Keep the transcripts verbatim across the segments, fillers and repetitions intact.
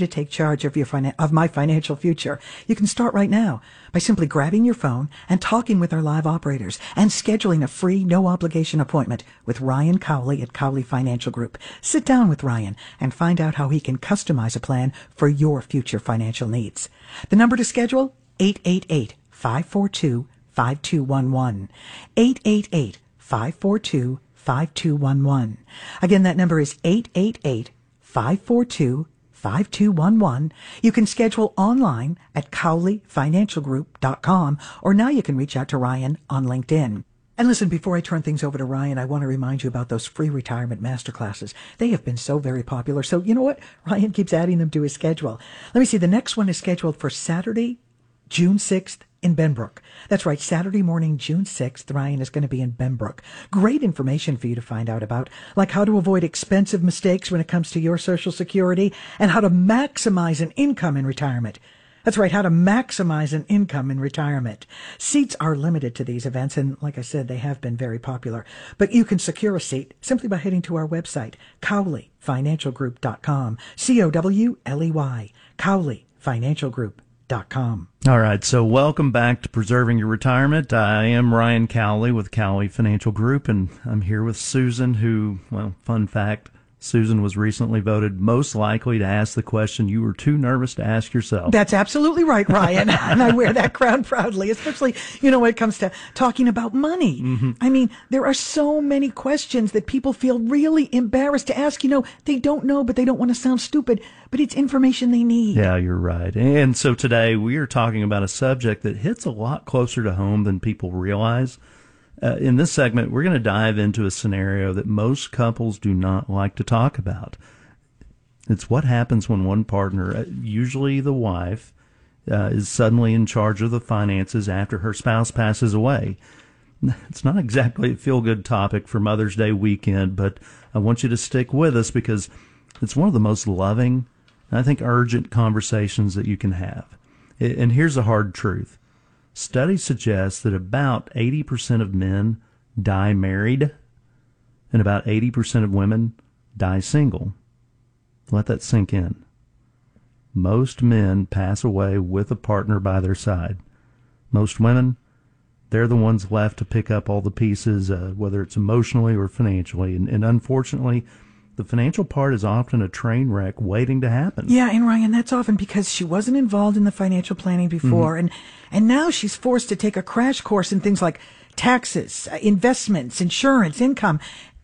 to take charge of your finan- of my financial future. You can start right now by simply grabbing your phone and talking with our live operators and scheduling a free, no-obligation appointment with Ryan Cowley at Cowley Financial Group. Sit down with Ryan and find out how he can customize a plan for your future financial needs. The number to schedule, eight eight eight, five four two, five two one one. eight eight eight, five four two, five two one one. Again, that number is eight eight eight, five four two, five two one one. You can schedule online at cowley financial group dot com, or now you can reach out to Ryan on LinkedIn. And listen, before I turn things over to Ryan, I want to remind you about those free retirement masterclasses. They have been so very popular. So you know what? Ryan keeps adding them to his schedule. Let me see. The next one is scheduled for Saturday, June sixth in Benbrook. That's right. Saturday morning, June sixth, Ryan is going to be in Benbrook. Great information for you to find out about, like how to avoid expensive mistakes when it comes to your Social Security and how to maximize an income in retirement. That's right, how to maximize an income in retirement. Seats are limited to these events, and like I said, they have been very popular. But you can secure a seat simply by heading to our website, cowley financial group dot com. C O W L E Y, cowley financial group dot com. All right, so welcome back to Preserving Your Retirement. I am Ryan Cowley with Cowley Financial Group, and I'm here with Susan, who, well, fun fact, Susan was recently voted most likely to ask the question you were too nervous to ask yourself. That's absolutely right, Ryan. And I wear that crown proudly, especially, you know, when it comes to talking about money. Mm-hmm. I mean, there are so many questions that people feel really embarrassed to ask. You know, they don't know, but they don't want to sound stupid, but it's information they need. Yeah, you're right. And so today we are talking about a subject that hits a lot closer to home than people realize. Uh, in this segment, we're going to dive into a scenario that most couples do not like to talk about. It's what happens when one partner, usually the wife, uh, is suddenly in charge of the finances after her spouse passes away. It's not exactly a feel-good topic for Mother's Day weekend, but I want you to stick with us because it's one of the most loving and I think urgent conversations that you can have. And here's the hard truth. Studies suggest that about eighty percent of men die married and about eighty percent of women die single. Let that sink in. Most men pass away with a partner by their side. Most women, they're the ones left to pick up all the pieces, uh, whether it's emotionally or financially. And, and unfortunately, the financial part is often a train wreck waiting to happen. Yeah, and Ryan, that's often because she wasn't involved in the financial planning before, mm-hmm. and and now she's forced to take a crash course in things like taxes, uh, investments, insurance, income.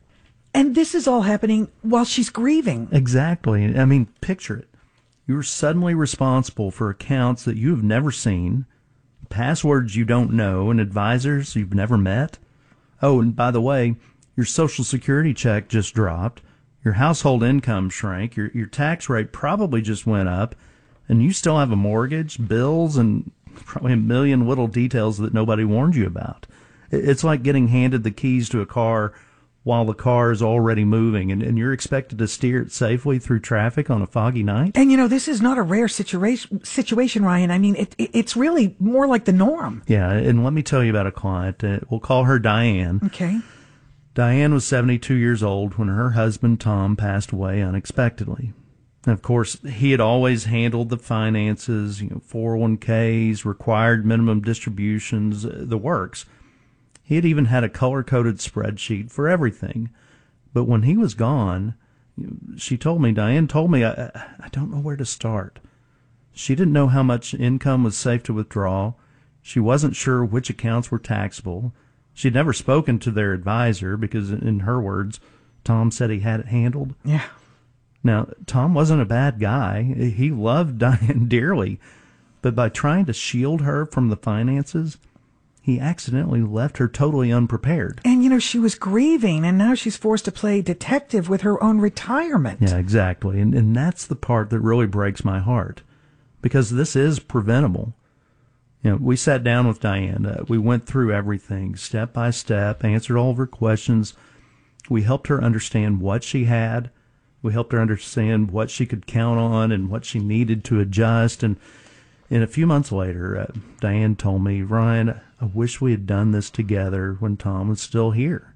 And this is all happening while she's grieving. Exactly. I mean, picture it. You're suddenly responsible for accounts that you have never seen, passwords you don't know, and advisors you've never met. Oh, and by the way, your Social Security check just dropped. Your household income shrank, your your tax rate probably just went up, and you still have a mortgage, bills, and probably a million little details that nobody warned you about. It's like getting handed the keys to a car while the car is already moving, and, and you're expected to steer it safely through traffic on a foggy night. And, you know, this is not a rare situation, situation Ryan. I mean, it, it, it's really more like the norm. Yeah, and let me tell you about a client. Uh, we'll call her Diane. Okay. Diane was seventy-two years old when her husband, Tom, passed away unexpectedly. And of course, he had always handled the finances, you know, four oh one k's, required minimum distributions, the works. He had even had a color-coded spreadsheet for everything. But when he was gone, she told me, Diane told me, I, I don't know where to start. She didn't know how much income was safe to withdraw. She wasn't sure which accounts were taxable. She'd never spoken to their advisor because, in her words, Tom said he had it handled. Yeah. Now, Tom wasn't a bad guy. He loved Diane dearly. But by trying to shield her from the finances, he accidentally left her totally unprepared. And, you know, she was grieving, and now she's forced to play detective with her own retirement. Yeah, exactly. And, and that's the part that really breaks my heart, because this is preventable. You know, we sat down with Diane. Uh, we went through everything step by step, answered all of her questions. We helped her understand what she had. We helped her understand what she could count on and what she needed to adjust. And, and a few months later, uh, Diane told me, Ryan, I wish we had done this together when Tom was still here.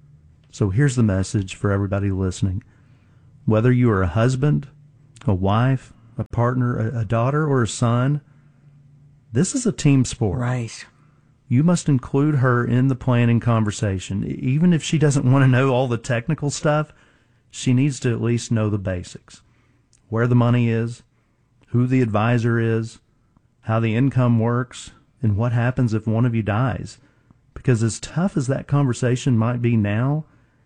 So here's the message for everybody listening. Whether you are a husband, a wife, a partner, a, a daughter, or a son, this is a team sport. Right. You must include her in the planning conversation. Even if she doesn't want to know all the technical stuff, she needs to at least know the basics. Where the money is, who the advisor is, how the income works, and what happens if one of you dies. Because as tough as that conversation might be now,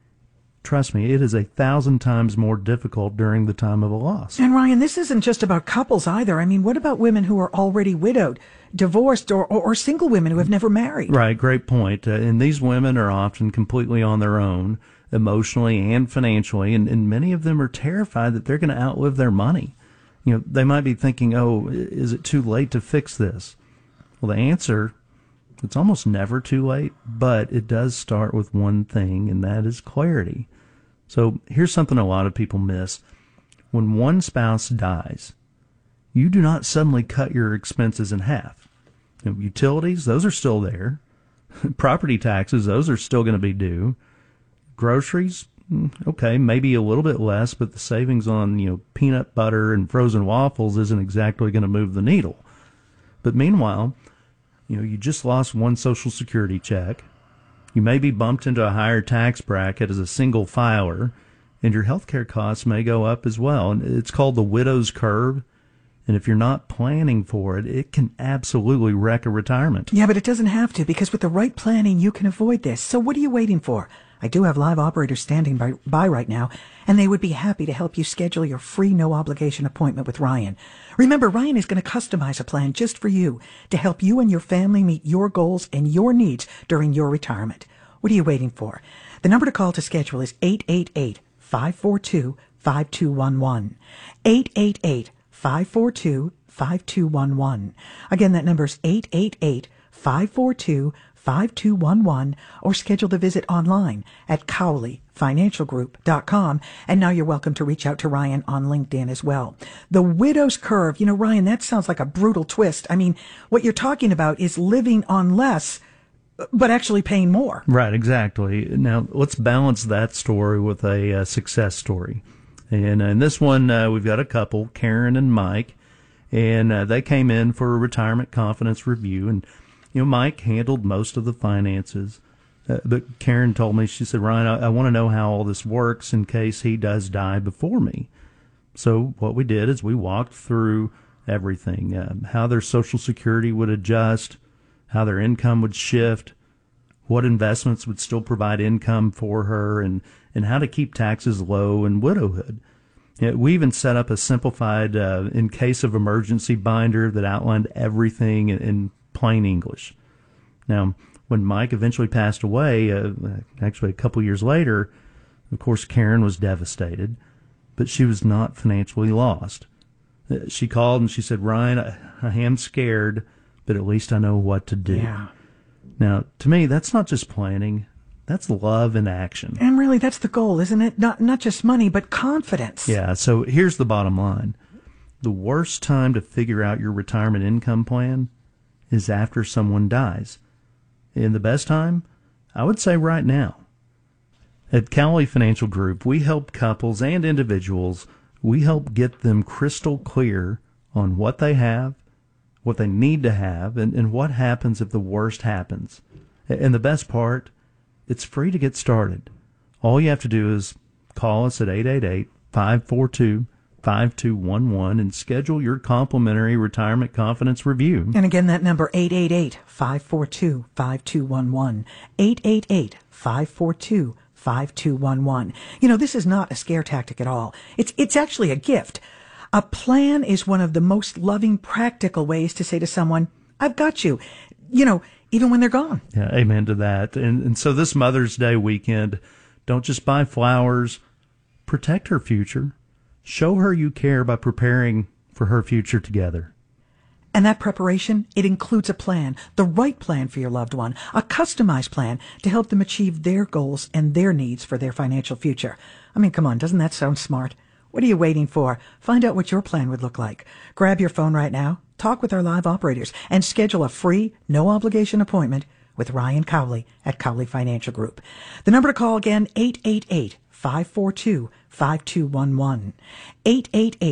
trust me, it is a thousand times more difficult during the time of a loss. And Ryan, this isn't just about couples either. I mean, what about women who are already widowed, divorced, or, or, or single women who have never married? Right, great point. Uh, and these women are often completely on their own, emotionally and financially, and, and many of them are terrified that they're going to outlive their money. You know, they might be thinking, oh, is it too late to fix this? Well, the answer, it's almost never too late, but it does start with one thing, and that is clarity. So here's something a lot of people miss. When one spouse dies, you do not suddenly cut your expenses in half. You know, utilities, those are still there. Property taxes, those are still going to be due. Groceries, okay, maybe a little bit less, but the savings on, you know, peanut butter and frozen waffles isn't exactly going to move the needle. But meanwhile, you know, you just lost one Social Security check. You may be bumped into a higher tax bracket as a single filer, and your health care costs may go up as well. And it's called the widow's curve. And if you're not planning for it, it can absolutely wreck a retirement. Yeah, but it doesn't have to, because with the right planning, you can avoid this. So what are you waiting for? I do have live operators standing by, by right now, and they would be happy to help you schedule your free no-obligation appointment with Ryan. Remember, Ryan is going to customize a plan just for you to help you and your family meet your goals and your needs during your retirement. What are you waiting for? The number to call to schedule is eight eight eight, five four two, five two one one. eight eight eight, five four two, five two one one. Again, that number is eight eight eight, five four two, five two one one, or schedule the visit online at Cowley Financial Group dot com. And now you're welcome to reach out to Ryan on LinkedIn as well. The widow's curve, you know, Ryan, that sounds like a brutal twist. I mean, what you're talking about is living on less, but actually paying more. Right, exactly. Now, let's balance that story with a uh, success story. And in this one, uh, we've got a couple, Karen and Mike, and uh, they came in for a retirement confidence review. And, you know, Mike handled most of the finances. Uh, but Karen told me, she said, Ryan, I, I want to know how all this works in case he does die before me. So what we did is we walked through everything, uh, how their Social Security would adjust, how their income would shift, what investments would still provide income for her, and, and how to keep taxes low in widowhood. You know, we even set up a simplified uh, in case of emergency binder that outlined everything in, in plain English. Now, when Mike eventually passed away, uh, actually a couple years later, of course, Karen was devastated, but she was not financially lost. Uh, she called and she said, Ryan, I, I am scared, but at least I know what to do. Yeah. Now, to me, that's not just planning. That's love in action. And really, that's the goal, isn't it? Not not just money, but confidence. Yeah, so here's the bottom line. The worst time to figure out your retirement income plan is after someone dies. And the best time? I would say right now. At Cowley Financial Group, we help couples and individuals. We help get them crystal clear on what they have, what they need to have, and, and what happens if the worst happens. And the best part, it's free to get started. All you have to do is call us at eight eight eight, five four two, five two one one and schedule your complimentary retirement confidence review. And again, that number, eight eight eight, five four two, five two one one. eight eight eight, five four two, five two one one. You know, this is not a scare tactic at all. It's it's actually a gift. A plan is one of the most loving, practical ways to say to someone, I've got you, you know, even when they're gone. Yeah, amen to that. And, and so this Mother's Day weekend, don't just buy flowers, protect her future. Show her you care by preparing for her future together. And that preparation, it includes a plan, the right plan for your loved one, a customized plan to help them achieve their goals and their needs for their financial future. I mean, come on, doesn't that sound smart? What are you waiting for? Find out what your plan would look like. Grab your phone right now, talk with our live operators, and schedule a free, no-obligation appointment with Ryan Cowley at Cowley Financial Group. The number to call again, eight eight eight, five four two, five two one one. eight eight eight,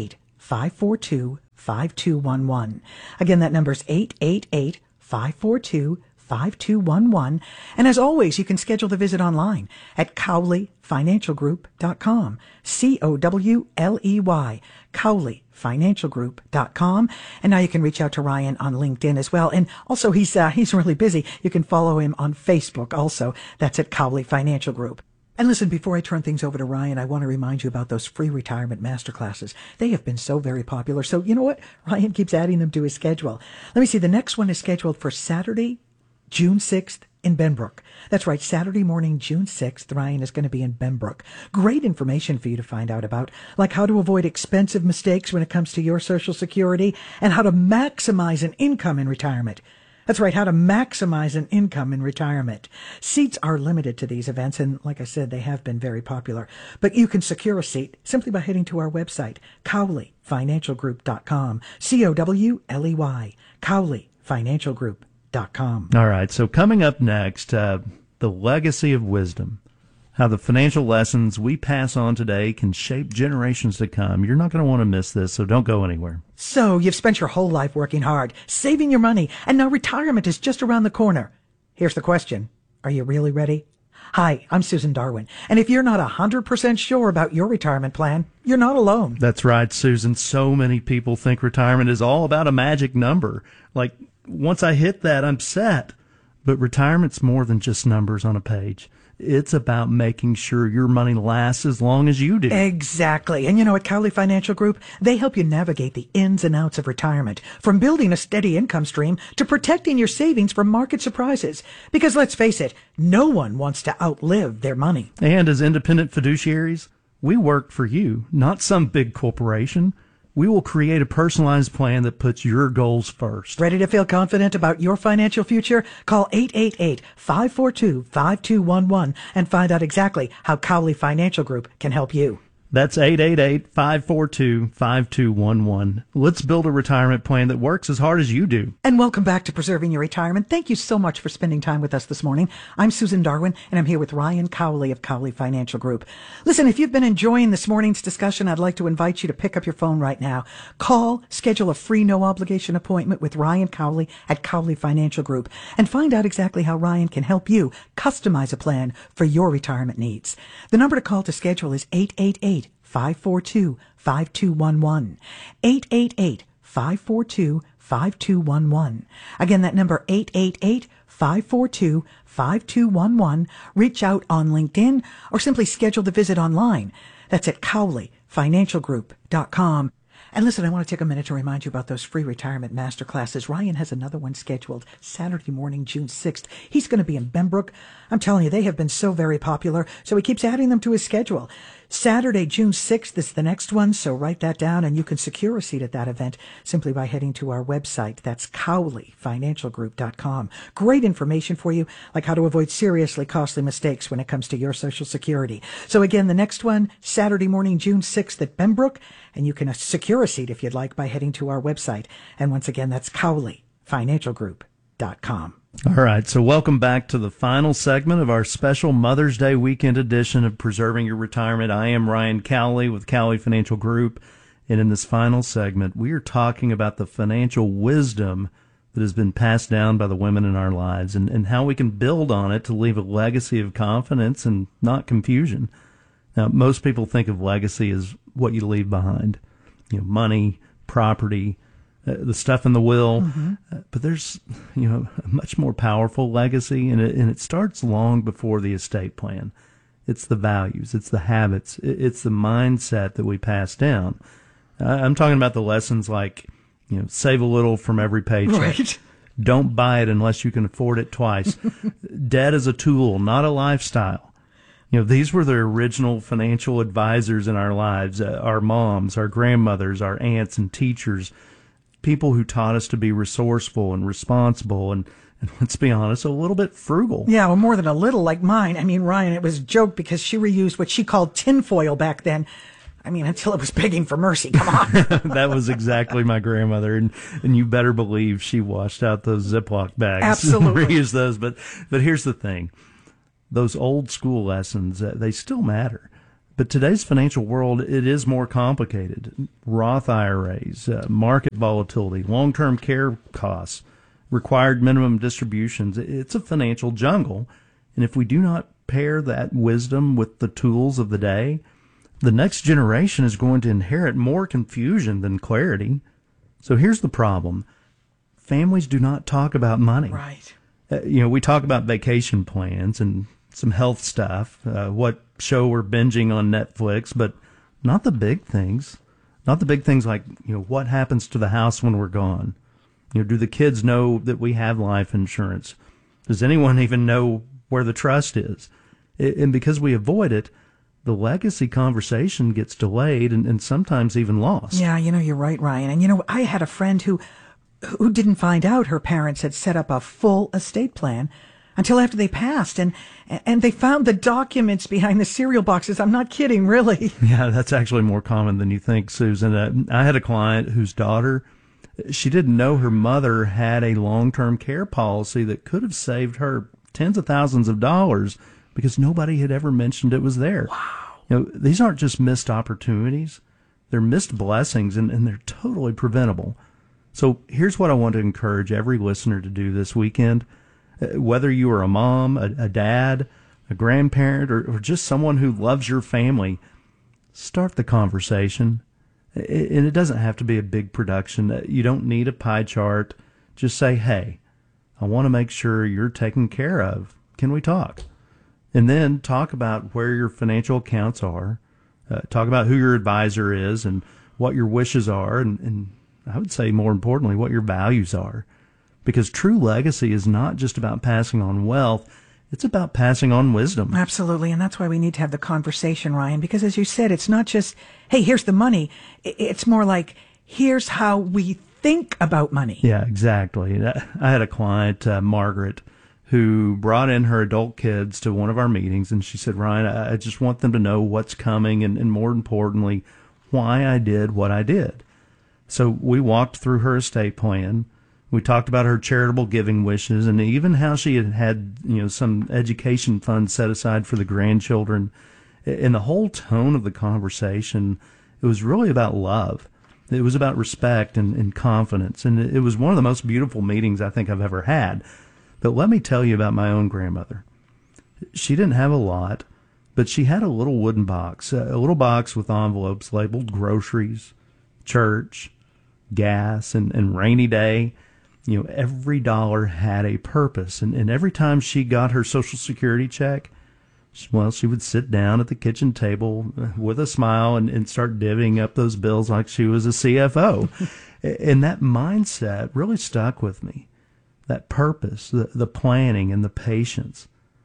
five four two, five two one one. Again, that number is eight eight eight, five four two, five two one one. And as always, you can schedule the visit online at cowley financial group dot com. C O W L E Y, cowley financial group dot com. And now you can reach out to Ryan on LinkedIn as well. And also, he's uh, he's really busy. You can follow him on Facebook also. That's at Cowley Financial Group. And listen, before I turn things over to Ryan, I want to remind you about those free retirement masterclasses. They have been so very popular. So you know what? Ryan keeps adding them to his schedule. Let me see. The next one is scheduled for Saturday, June sixth in Benbrook. That's right. Saturday morning, June sixth, Ryan is going to be in Benbrook. Great information for you to find out about, like how to avoid expensive mistakes when it comes to your Social Security and how to maximize an income in retirement. That's right, how to maximize an income in retirement. Seats are limited to these events, and like I said, they have been very popular. But you can secure a seat simply by heading to our website, cowley financial group dot com. C O W L E Y, cowley financial group dot com. All right, so coming up next, uh, the legacy of wisdom. How the financial lessons we pass on today can shape generations to come. You're not going to want to miss this, so don't go anywhere. So you've spent your whole life working hard, saving your money, and now retirement is just around the corner. Here's the question. Are you really ready? Hi, I'm Susan Darwin, and if you're not one hundred percent sure about your retirement plan, you're not alone. That's right, Susan. So many people think retirement is all about a magic number. Like, once I hit that, I'm set. But retirement's more than just numbers on a page. It's about making sure your money lasts as long as you do. Exactly. And you know, at Cowley Financial Group, they help you navigate the ins and outs of retirement, from building a steady income stream to protecting your savings from market surprises. Because let's face it, no one wants to outlive their money. And as independent fiduciaries, we work for you, not some big corporation. We will create a personalized plan that puts your goals first. Ready to feel confident about your financial future? Call eight eight eight, five four two, five two one one and find out exactly how Cowley Financial Group can help you. That's eight eight eight, five four two, five two one one. Let's build a retirement plan that works as hard as you do. And welcome back to Preserving Your Retirement. Thank you so much for spending time with us this morning. I'm Susan Darwin, and I'm here with Ryan Cowley of Cowley Financial Group. Listen, if you've been enjoying this morning's discussion, I'd like to invite you to pick up your phone right now. Call, schedule a free no-obligation appointment with Ryan Cowley at Cowley Financial Group, and find out exactly how Ryan can help you customize a plan for your retirement needs. The number to call to schedule is eight eight eight, five four two, five two one one. eight eight eight, five four two, five two one one. Again, that number eight eight eight, five four two, five two one one. Reach out on LinkedIn or simply schedule the visit online. That's at cowley financial group dot com. And listen, I want to take a minute to remind you about those free retirement masterclasses. Ryan has another one scheduled Saturday morning, June sixth. He's going to be in Benbrook. I'm telling you, they have been so very popular, so he keeps adding them to his schedule. Saturday, June sixth is the next one, so write that down, and you can secure a seat at that event simply by heading to our website. That's cowley financial group dot com. Great information for you, like how to avoid seriously costly mistakes when it comes to your Social Security. So again, the next one, Saturday morning, June sixth at Benbrook, and you can secure a seat if you'd like by heading to our website. And once again, that's cowley financial group dot com. All right, so welcome back to the final segment of our special Mother's Day weekend edition of Preserving Your Retirement. I am Ryan Cowley with Cowley Financial Group, and in this final segment, we are talking about the financial wisdom that has been passed down by the women in our lives and, and how we can build on it to leave a legacy of confidence and not confusion. Now, most people think of legacy as what you leave behind, you know, money, property, uh, the stuff in the will. Mm-hmm. Uh, but there's, you know, a much more powerful legacy, and it, and it starts long before the estate plan. It's the values, it's the habits, it's the mindset that we pass down. Uh, I'm talking about the lessons like, you know, save a little from every paycheck. Right. Don't buy it unless you can afford it twice. Debt is a tool, not a lifestyle. You know, these were the original financial advisors in our lives, uh, our moms, our grandmothers, our aunts and teachers, people who taught us to be resourceful and responsible and, and let's be honest, a little bit frugal. Yeah, well, more than a little, like mine. I mean, Ryan, it was a joke because she reused what she called tinfoil back then. I mean, until it was begging for mercy. Come on. That was exactly my grandmother, and, and you better believe she washed out those Ziploc bags. Absolutely. Reused those, but, but here's the thing. Those old school lessons, uh, they still matter, But today's financial world, it is more complicated. Roth I R As, uh, market volatility, long-term care costs, required minimum distributions. It's a financial jungle. And if we do not pair that wisdom with the tools of the day, the next generation is going to inherit more confusion than clarity. So here's the problem. Families do not talk about money. Right. Uh, you know, we talk about vacation plans and some health stuff, uh, what show we're binging on Netflix, but not the big things. Not the big things like, you know, what happens to the house when we're gone? You know, do the kids know that we have life insurance? Does anyone even know where the trust is? And because we avoid it, the legacy conversation gets delayed and, and sometimes even lost. Yeah, you know, you're right, Ryan. And, you know, I had a friend who who didn't find out her parents had set up a full estate plan until after they passed, and and they found the documents behind the cereal boxes. I'm not kidding, really. Yeah, that's actually more common than you think, Susan. Uh, I had a client whose daughter, she didn't know her mother had a long-term care policy that could have saved her tens of thousands of dollars because nobody had ever mentioned it was there. Wow. You know, these aren't just missed opportunities. They're missed blessings, and, and they're totally preventable. So here's what I want to encourage every listener to do this weekend. Whether you are a mom, a, a dad, a grandparent, or, or just someone who loves your family, start the conversation. And it doesn't have to be a big production. You don't need a pie chart. Just say, hey, I want to make sure you're taken care of. Can we talk? And then talk about where your financial accounts are. Uh, talk about who your advisor is and what your wishes are. And, and I would say more importantly, what your values are. Because true legacy is not just about passing on wealth. It's about passing on wisdom. Absolutely. And that's why we need to have the conversation, Ryan, because as you said, it's not just, hey, here's the money. It's more like, here's how we think about money. Yeah, exactly. I had a client, uh, Margaret, who brought in her adult kids to one of our meetings, and she said, Ryan, I just want them to know what's coming and, and more importantly, why I did what I did. So we walked through her estate plan. We talked about her charitable giving wishes and even how she had had, you know, some education funds set aside for the grandchildren. And the whole tone of the conversation, it was really about love. It was about respect and, and confidence. And it was one of the most beautiful meetings I think I've ever had. But let me tell you about my own grandmother. She didn't have a lot, but she had a little wooden box, a little box with envelopes labeled groceries, church, gas, and, and rainy day. You know, every dollar had a purpose. And, and every time she got her Social Security check, well, she would sit down at the kitchen table with a smile and, and start divvying up those bills like she was a C F O. And that mindset really stuck with me. That purpose, the, the planning and the patience,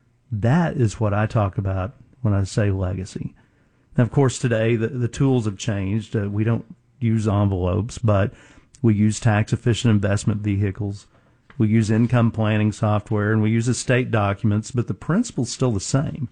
that is what I talk about when I say legacy. Now, of course, today the, the tools have changed. Uh, we don't use envelopes, but we use tax-efficient investment vehicles. We use income planning software, and we use estate documents, but the principle's still the same.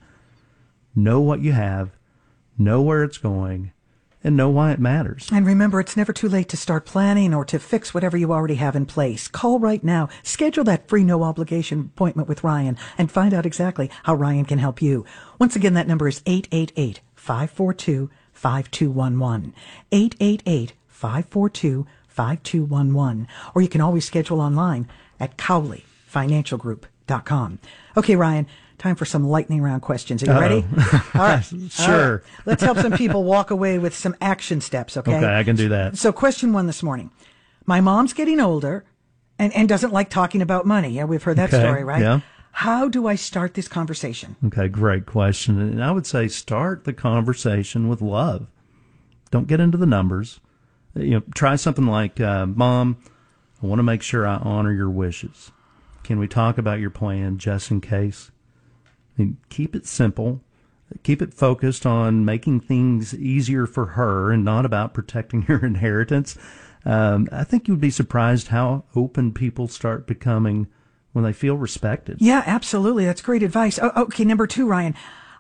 Know what you have, know where it's going, and know why it matters. And remember, it's never too late to start planning or to fix whatever you already have in place. Call right now. Schedule that free no-obligation appointment with Ryan and find out exactly how Ryan can help you. Once again, that number is eight eight eight, five four two, five two one one. eight eight eight, five four two, five two one one. Or you can always schedule online at Cowley Financial Group dot com. Okay, Ryan, time for some lightning round questions. Are you Uh-oh. ready? All right. Sure. All right. Let's help some people walk away with some action steps, okay? Okay, I can do that. So question one this morning. My mom's getting older and, and doesn't like talking about money. Yeah, we've heard that Okay, story, right? yeah. How do I start this conversation? Okay, great question. And I would say start the conversation with love. Don't get into the numbers. You know, try something like, uh, Mom, I want to make sure I honor your wishes. Can we talk about your plan just in case? I mean, keep it simple. Keep it focused on making things easier for her and not about protecting your inheritance. Um, I think you'd be surprised how open people start becoming when they feel respected. Yeah, absolutely. That's great advice. Oh, okay, number two, Ryan.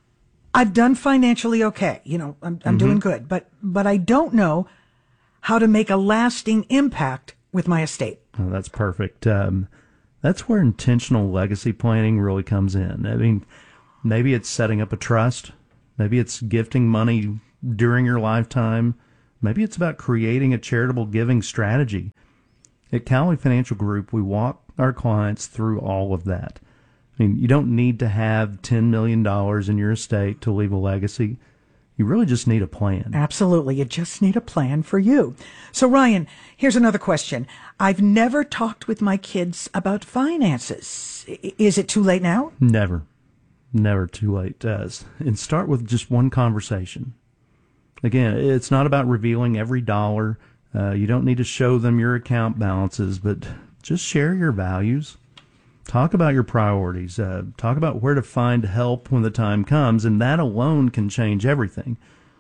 I've done financially okay. You know, I'm, I'm mm-hmm. doing good, but but I don't know how to make a lasting impact with my estate. Oh, that's perfect. Um, that's where intentional legacy planning really comes in. I mean, maybe it's setting up a trust. Maybe it's gifting money during your lifetime. Maybe it's about creating a charitable giving strategy. At Cowley Financial Group, we walk our clients through all of that. I mean, you don't need to have ten million dollars in your estate to leave a legacy. You really just need a plan. Absolutely. You just need a plan for you. So, Ryan, here's another question. I've never talked with my kids about finances. I- Is it too late now? Never. Never too late. Uh, and start with just one conversation. Again, it's not about revealing every dollar. Uh, you don't need to show them your account balances, but just share your values. Talk about your priorities. Uh, talk about where to find help when the time comes, and that alone can change everything.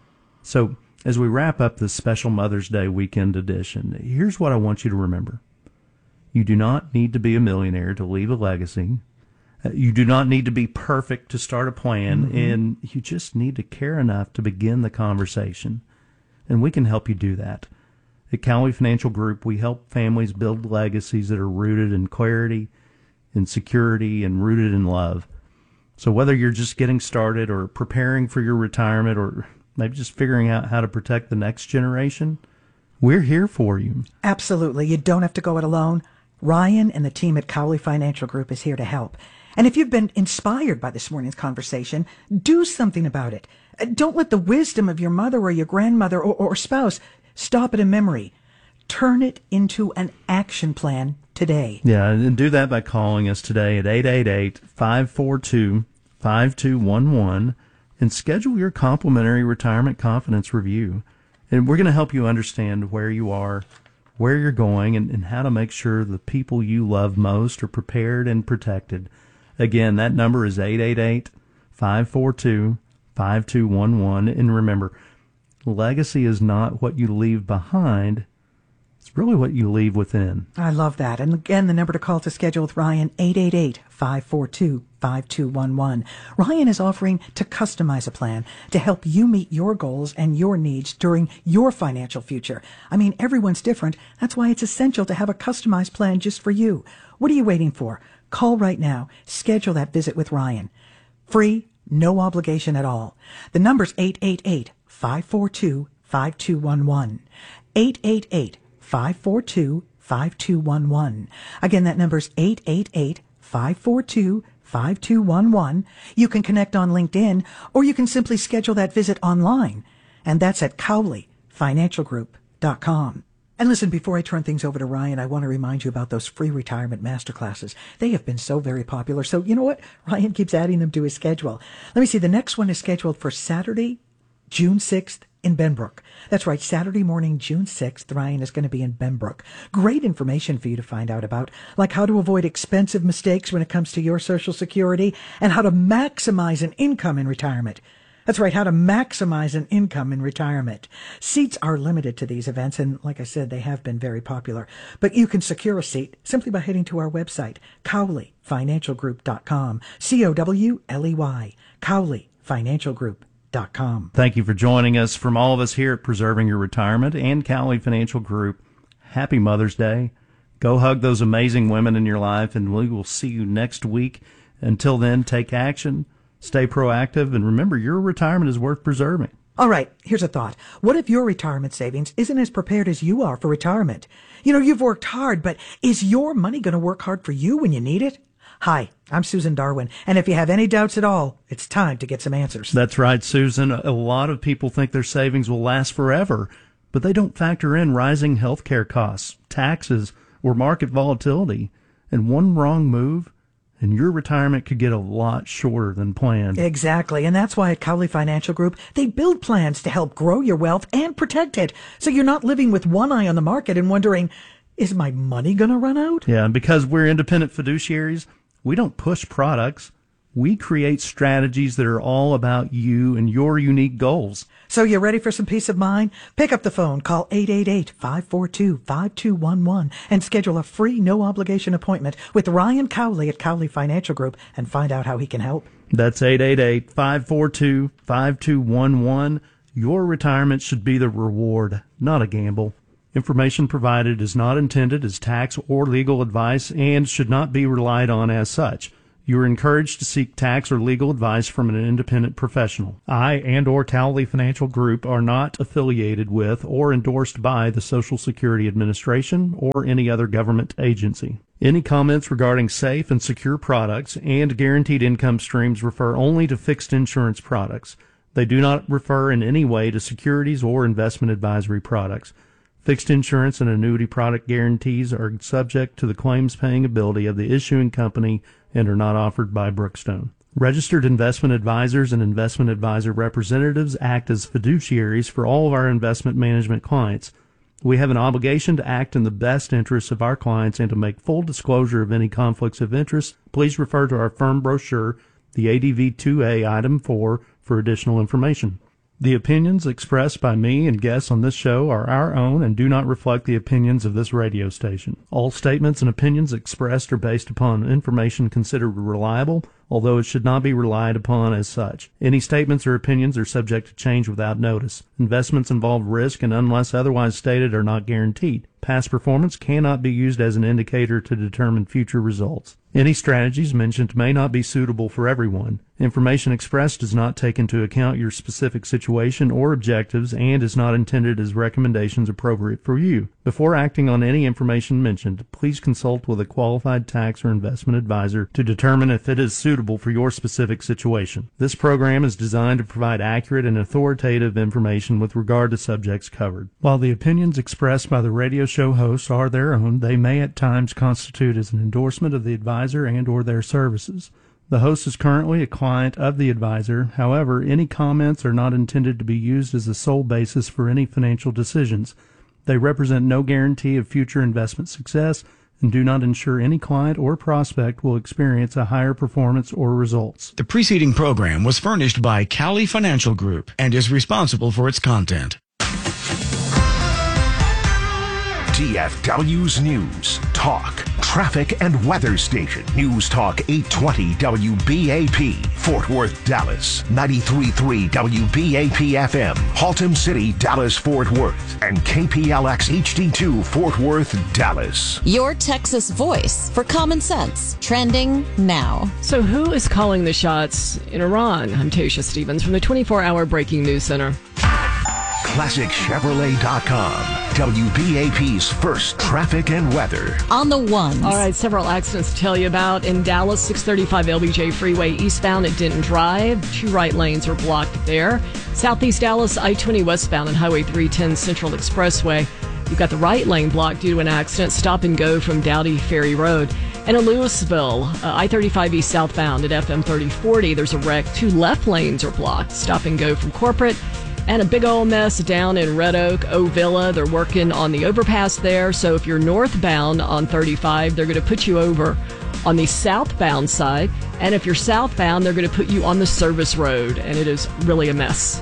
So, as we wrap up this special Mother's Day weekend edition, here's what I want you to remember. You do not need to be a millionaire to leave a legacy. Uh, you do not need to be perfect to start a plan, mm-hmm. and you just need to care enough to begin the conversation. And we can help you do that. At Cowley Financial Group, we help families build legacies that are rooted in clarity, in security, and rooted in love. So whether you're just getting started or preparing for your retirement or maybe just figuring out how to protect the next generation, we're here for you. Absolutely. You don't have to go it alone. Ryan and the team at Cowley Financial Group is here to help. And if you've been inspired by this morning's conversation, do something about it. Don't let the wisdom of your mother or your grandmother or, or spouse stop at a memory. Turn it into an action plan today. Yeah, and do that by calling us today at eight eight eight, five four two, five two one one and schedule your complimentary retirement confidence review. And we're going to help you understand where you are, where you're going, and, and how to make sure the people you love most are prepared and protected. Again, that number is eight eight eight, five four two, five two one one. And remember, legacy is not what you leave behind. It's really what you leave within. I love that. And again, the number to call to schedule with Ryan, eight eight eight, five four two, five two one one. Ryan is offering to customize a plan to help you meet your goals and your needs during your financial future. I mean, everyone's different. That's why it's essential to have a customized plan just for you. What are you waiting for? Call right now. Schedule that visit with Ryan. Free, no obligation at all. The number's eight eight eight, five four two, five two one one. eight eight eight, five four two, five two one one. Again, that number's eight eight eight, five four two, five two one one. You can connect on LinkedIn, or you can simply schedule that visit online. And that's at cowley financial group dot com. And listen, before I turn things over to Ryan, I want to remind you about those free retirement masterclasses. They have been so very popular. So you know what? Ryan keeps adding them to his schedule. Let me see. The next one is scheduled for Saturday, June sixth in Benbrook. That's right. Saturday morning, June sixth, Ryan is going to be in Benbrook. Great information for you to find out about, like how to avoid expensive mistakes when it comes to your Social Security and how to maximize an income in retirement. That's right, how to maximize an income in retirement. Seats are limited to these events, and like I said, they have been very popular. But you can secure a seat simply by heading to our website, cowley financial group dot com, C O W L E Y, cowley financial group dot com. Thank you for joining us. From all of us here at Preserving Your Retirement and Cowley Financial Group, happy Mother's Day. Go hug those amazing women in your life, and we will see you next week. Until then, take action. Stay proactive, and remember, your retirement is worth preserving. All right, here's a thought. What if your retirement savings isn't as prepared as you are for retirement? You know, you've worked hard, but is your money going to work hard for you when you need it? Hi, I'm Susan Darwin, and if you have any doubts at all, it's time to get some answers. That's right, Susan. A lot of people think their savings will last forever, but they don't factor in rising healthcare costs, taxes, or market volatility. And one wrong move, and your retirement could get a lot shorter than planned. Exactly, and that's why at Cowley Financial Group, they build plans to help grow your wealth and protect it, so you're not living with one eye on the market and wondering, is my money going to run out? Yeah, and because we're independent fiduciaries, we don't push products. We create strategies that are all about you and your unique goals. So you ready for some peace of mind? Pick up the phone, call eight eight eight, five four two, five two one one, and schedule a free, no-obligation appointment with Ryan Cowley at Cowley Financial Group and find out how he can help. That's eight eight eight, five four two, five two one one. Your retirement should be the reward, not a gamble. Information provided is not intended as tax or legal advice and should not be relied on as such. You are encouraged to seek tax or legal advice from an independent professional. I and or Cowley Financial Group are not affiliated with or endorsed by the Social Security Administration or any other government agency. Any comments regarding safe and secure products and guaranteed income streams refer only to fixed insurance products. They do not refer in any way to securities or investment advisory products. Fixed insurance and annuity product guarantees are subject to the claims-paying ability of the issuing company and are not offered by Brookstone. Registered investment advisors and investment advisor representatives act as fiduciaries for all of our investment management clients. We have an obligation to act in the best interests of our clients and to make full disclosure of any conflicts of interest. Please refer to our firm brochure, the A D V two A Item four, for additional information. The opinions expressed by me and guests on this show are our own and do not reflect the opinions of this radio station. All statements and opinions expressed are based upon information considered reliable, although it should not be relied upon as such. Any statements or opinions are subject to change without notice. Investments involve risk and, unless otherwise stated, are not guaranteed. Past performance cannot be used as an indicator to determine future results. Any strategies mentioned may not be suitable for everyone. Information expressed does not take into account your specific situation or objectives and is not intended as recommendations appropriate for you. Before acting on any information mentioned, please consult with a qualified tax or investment advisor to determine if it is suitable for your specific situation. This program is designed to provide accurate and authoritative information with regard to subjects covered. While the opinions expressed by the radio show hosts are their own, they may at times constitute as an endorsement of the advisor and or their services. The host is currently a client of the advisor. However, any comments are not intended to be used as the sole basis for any financial decisions. They represent no guarantee of future investment success and do not ensure any client or prospect will experience a higher performance or results. The preceding program was furnished by Cowley Financial Group and is responsible for its content. D F W's News, Talk, Traffic and Weather Station. News Talk eight twenty W B A P, Fort Worth, Dallas. ninety-three point three W B A P F M, Haltom City, Dallas, Fort Worth. And K P L X H D two, Fort Worth, Dallas. Your Texas voice for common sense. Trending now. So who is calling the shots in Iran? I'm Tasha Stevens from the twenty-four hour Breaking News Center. Classic Chevrolet dot com, W B A P's first traffic and weather. On the ones. All right, several accidents to tell you about. In Dallas, six thirty-five L B J Freeway eastbound at Denton Drive. Two right lanes are blocked there. Southeast Dallas, I twenty westbound and Highway three ten Central Expressway. You've got the right lane blocked due to an accident. Stop and go from Dowdy Ferry Road. And in Louisville, uh, I thirty-five East southbound at F M thirty forty, there's a wreck. Two left lanes are blocked. Stop and go from Corporate. And a big old mess down in Red Oak, O Villa. They're working on the overpass there. So if you're northbound on thirty-five, they're going to put you over on the southbound side. And if you're southbound, they're going to put you on the service road. And it is really a mess.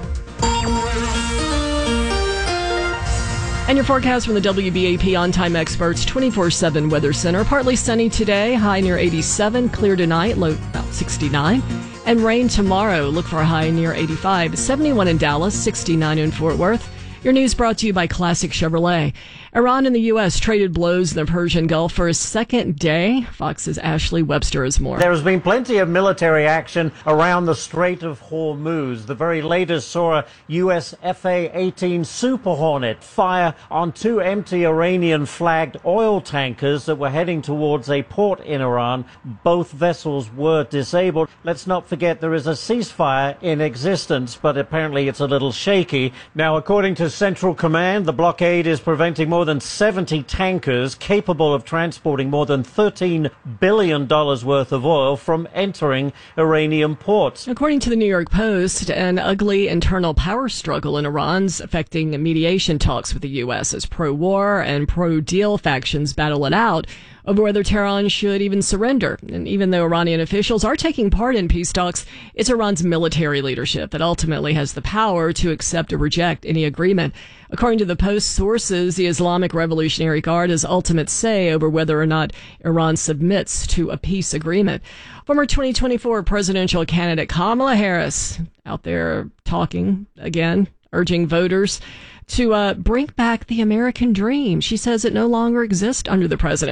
And your forecast from the W B A P On-Time Experts twenty-four seven Weather Center. Partly sunny today, high near eighty-seven. Clear tonight, low about sixty-nine. And rain tomorrow. Look for a high near eighty-five. seventy-one in Dallas, sixty-nine in Fort Worth. Your news brought to you by Classic Chevrolet. Iran and the U S traded blows in the Persian Gulf for a second day. Fox's Ashley Webster has more. There has been plenty of military action around the Strait of Hormuz. The very latest saw a U S F A eighteen Super Hornet fire on two empty Iranian-flagged oil tankers that were heading towards a port in Iran. Both vessels were disabled. Let's not forget there is a ceasefire in existence, but apparently it's a little shaky. Now, according to Central Command, the blockade is preventing more than seventy tankers capable of transporting more than thirteen billion dollars worth of oil from entering Iranian ports. According to the New York Post, an ugly internal power struggle in Iran's affecting mediation talks with the U S as pro-war and pro-deal factions battle it out over whether Tehran should even surrender. And even though Iranian officials are taking part in peace talks, it's Iran's military leadership that ultimately has the power to accept or reject any agreement. According to the Post sources, the Islamic Revolutionary Guard has ultimate say over whether or not Iran submits to a peace agreement. Former twenty twenty-four presidential candidate Kamala Harris out there talking again, urging voters to uh, bring back the American dream. She says it no longer exists under the president.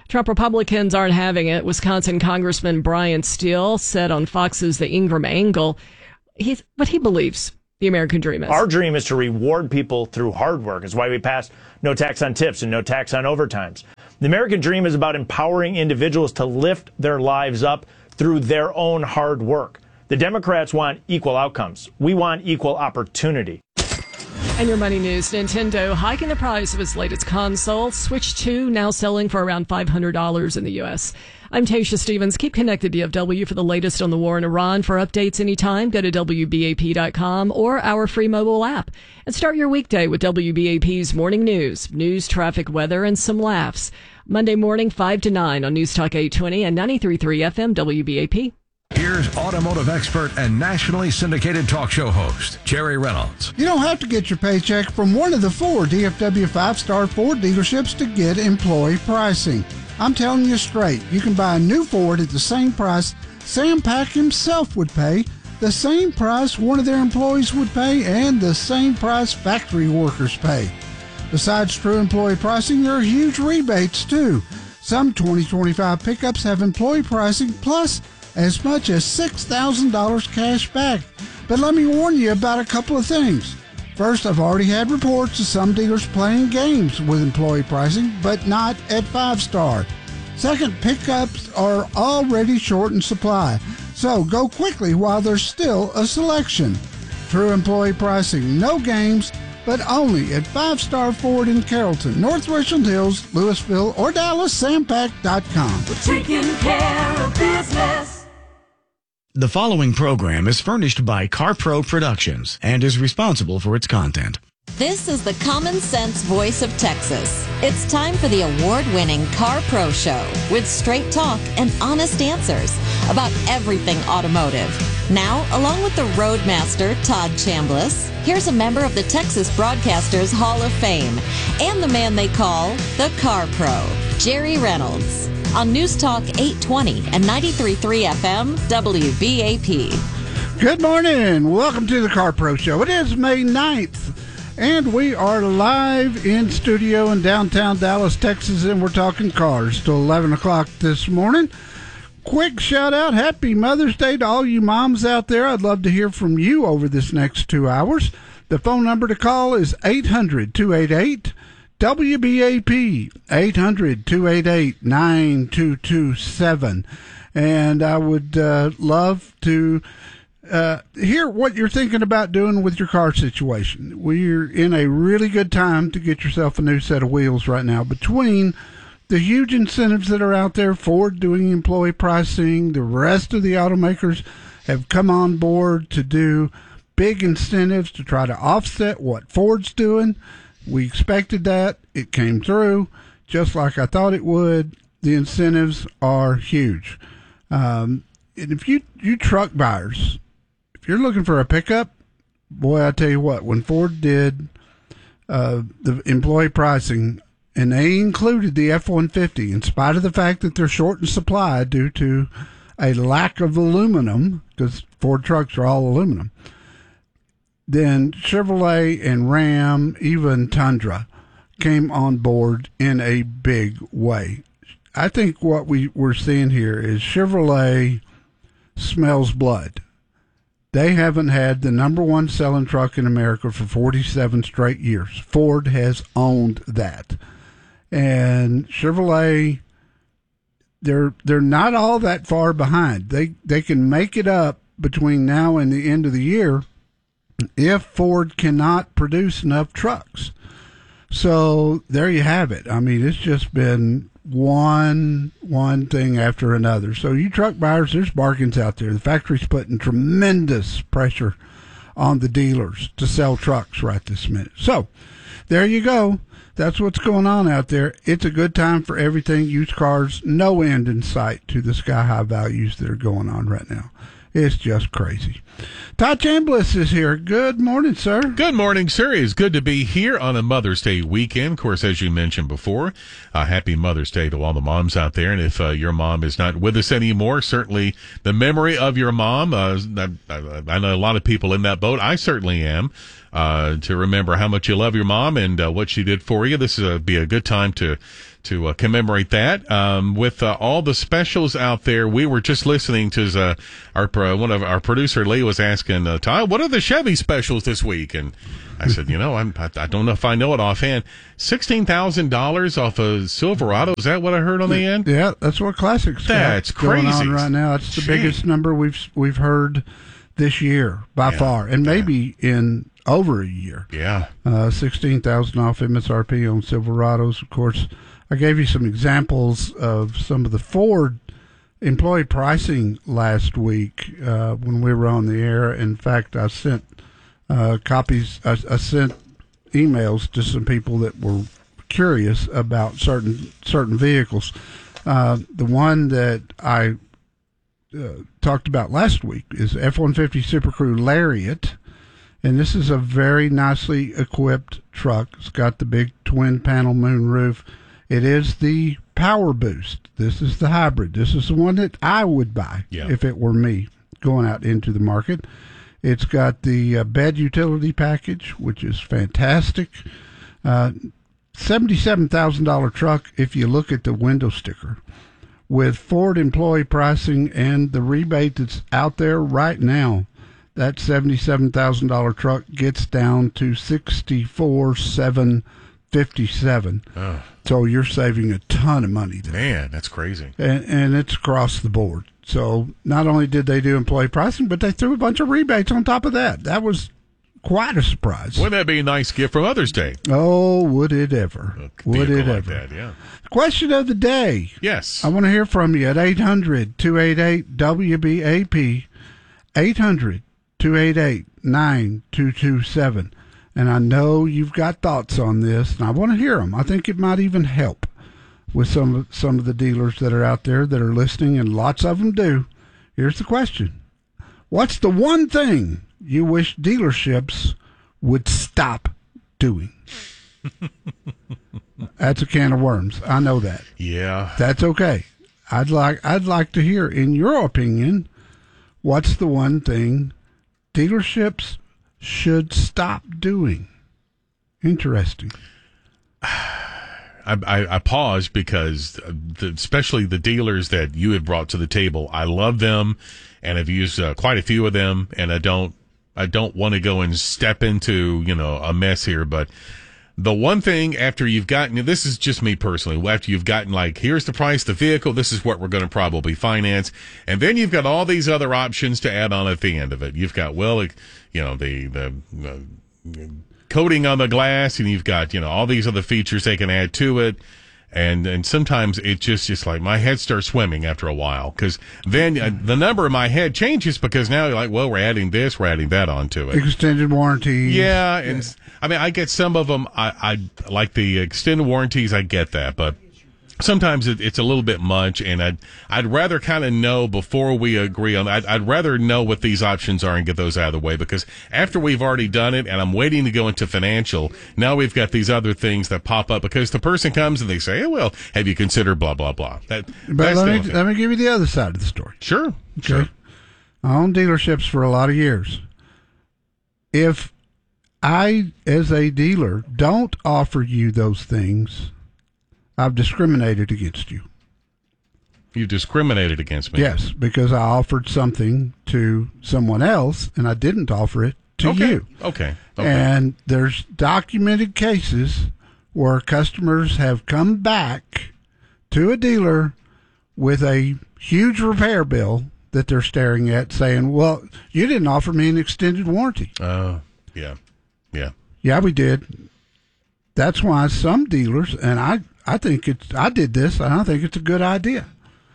Trump Republicans aren't having it. Wisconsin Congressman Brian Steele said on Fox's The Ingram Angle, he's, what he believes the American dream is. Our dream is to reward people through hard work. It's why we passed no tax on tips and no tax on overtimes. The American dream is about empowering individuals to lift their lives up through their own hard work. The Democrats want equal outcomes. We want equal opportunity. And your money news, Nintendo hiking the price of its latest console, Switch two, now selling for around five hundred dollars in the U S. I'm Tasha Stevens. Keep connected, D F W, for the latest on the war in Iran. For updates anytime, go to W B A P dot com or our free mobile app. And start your weekday with W B A P's Morning News. News, traffic, weather, and some laughs. Monday morning, five to nine on News Talk eight twenty and ninety-three point three F M W B A P. Here's automotive expert and nationally syndicated talk show host, Jerry Reynolds. You don't have to get your paycheck from one of the four D F W five-star Ford dealerships to get employee pricing. I'm telling you straight, you can buy a new Ford at the same price Sam Pack himself would pay, the same price one of their employees would pay, and the same price factory workers pay. Besides true employee pricing, there are huge rebates, too. Some twenty twenty-five pickups have employee pricing plus as much as six thousand dollars cash back. But let me warn you about a couple of things. First, I've already had reports of some dealers playing games with employee pricing, but not at Five Star. Second, pickups are already short in supply, so go quickly while there's still a selection. True employee pricing, no games, but only at Five Star Ford in Carrollton, North Richland Hills, Louisville, or Dallas, sam pack dot com. We're taking care of business. The following program is furnished by CarPro Productions and is responsible for its content. This is the common sense voice of Texas. It's time for the award-winning Car Pro Show with straight talk and honest answers about everything automotive. Now, along with the Roadmaster, Todd Chambliss, here's a member of the Texas Broadcasters Hall of Fame and the man they call the Car Pro, Jerry Reynolds, on News Talk eight twenty and ninety-three point three F M W B A P. Good morning. Welcome to the Car Pro Show. It is May ninth. And we are live in studio in downtown Dallas, Texas, and we're talking cars till eleven o'clock this morning. Quick shout out, happy Mother's Day to all you moms out there. I'd love to hear from you over this next two hours. The phone number to call is eight hundred, two eight eight, W B A P, eight hundred, two eight eight, nine two two seven. And I would uh, love to Uh, hear what you're thinking about doing with your car situation. We're in a really good time to get yourself a new set of wheels right now. Between the huge incentives that are out there, Ford doing employee pricing, the rest of the automakers have come on board to do big incentives to try to offset what Ford's doing. We expected that. It came through just like I thought it would. The incentives are huge. Um, and if you, you truck buyers, if you're looking for a pickup, boy, I tell you what, when Ford did uh, the employee pricing, and they included the F one fifty, in spite of the fact that they're short in supply due to a lack of aluminum, because Ford trucks are all aluminum, then Chevrolet and Ram, even Tundra, came on board in a big way. I think what we, we're seeing here is Chevrolet smells blood. They haven't had the number one selling truck in America for forty-seven straight years. Ford has owned that. And Chevrolet, they're they're not all that far behind. They they can make it up between now and the end of the year if Ford cannot produce enough trucks. So there you have it. I mean, it's just been one one thing after another. So you truck buyers, there's bargains out there. The factory's putting tremendous pressure on the dealers to sell trucks right this minute. So there you go. That's what's going on out there. It's a good time for everything. Used cars, no end in sight to the sky-high values that are going on right now. It's just crazy. Todd Chambliss is here. Good morning, sir. Good morning, sir. It's good to be here on a Mother's Day weekend. Of course, as you mentioned before, uh, happy Mother's Day to all the moms out there. And if uh, your mom is not with us anymore, certainly the memory of your mom, uh, I, I know a lot of people in that boat. I certainly am. Uh, to remember how much you love your mom and uh, what she did for you. This would uh, be a good time to to uh, commemorate that. Um, with uh, all the specials out there, we were just listening to uh, our uh, one of our producer Lee was asking uh, Ty, what are the Chevy specials this week? And I said, you know, I'm, I, I don't know if I know it offhand. Sixteen thousand dollars off a Silverado. Is that what I heard on the end? Yeah, that's what Classics That's got going crazy on right now. It's the Gee. biggest number we've we've heard this year by Yeah. far, and maybe in over a year. Yeah, uh, sixteen thousand off M S R P on Silverados. Of course, I gave you some examples of some of the Ford employee pricing last week uh, when we were on the air. In fact, I sent uh, copies. I, I sent emails to some people that were curious about certain certain vehicles. Uh, the one that I uh, talked about last week is F one fifty Super Crew Lariat. And this is a very nicely equipped truck. It's got the big twin panel moonroof. It is the Power Boost. This is the hybrid. This is the one that I would buy Yeah. if it were me going out into the market. It's got the uh, bed utility package, which is fantastic. Uh, seventy-seven thousand dollars truck if you look at the window sticker. With Ford employee pricing and the rebate that's out there right now, that seventy-seven thousand dollars truck gets down to sixty-four thousand seven hundred fifty-seven dollars. Oh. So you're saving a ton of money there. Man, that's crazy. And, and it's across the board. So not only did they do employee pricing, but they threw a bunch of rebates on top of that. That was quite a surprise. Wouldn't that be a nice gift for Mother's Day? Oh, would it ever? A Would it vehicle like ever? that, yeah. Question of the day. Yes. I want to hear from you at eight hundred, two eight eight, W B A P, eight hundred, two eight eight, nine two two seven. And I know you've got thoughts on this, and I want to hear them. I think it might even help with some of, some of the dealers that are out there that are listening, and lots of them do. Here's the question. What's the one thing you wish dealerships would stop doing? That's a can of worms. I know that. Yeah. That's okay. I'd like I'd like to hear, in your opinion, what's the one thing dealerships should stop doing? Interesting. I, I, I pause because, the, especially the dealers that you have brought to the table, I love them, and I've used uh, quite a few of them, and I don't I don't want to go and step into, you know, a mess here, but the one thing after you've gotten, this is just me personally, after you've gotten like, here's the price of the vehicle, this is what we're going to probably finance, and then you've got all these other options to add on at the end of it. You've got, well, you know, the, the, uh, coating on the glass, and you've got, you know, all these other features they can add to it. And and sometimes it just, just like my head starts swimming after a while, because then uh, the number in my head changes, because now you're like, well, we're adding this, we're adding that onto it. Extended warranty. Yeah, and yeah. I mean, I get some of them. I, I like the extended warranties. I get that, but sometimes it, it's a little bit much, and I'd I'd rather kind of know before we agree on. I'd, I'd rather know what these options are and get those out of the way, because after we've already done it, and I'm waiting to go into financial, now we've got these other things that pop up, because the person comes and they say, hey, well, have you considered blah blah blah? That, but let me let me give you the other side of the story. Sure, okay. Sure. I owned dealerships for a lot of years. If I, as a dealer, don't offer you those things, I've discriminated against you. You discriminated against me? Yes, because I offered something to someone else, and I didn't offer it to okay. you. Okay. okay. And there's documented cases where customers have come back to a dealer with a huge repair bill that they're staring at, saying, well, you didn't offer me an extended warranty. Oh, uh, yeah. Yeah. Yeah, we did. That's why some dealers, and I, I think it's, I did this, and I think it's a good idea.